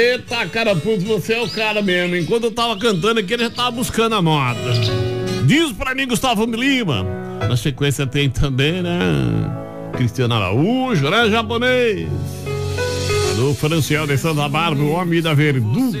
Eita, cara, putz, você é o cara mesmo. Enquanto eu tava cantando aqui, ele já tava buscando a moda. Diz pra mim, Gustavo Lima. Na sequência tem também, né? Cristiano Araújo, né? Japonês. Do Franciel de Santa Bárbara, o homem da verdura.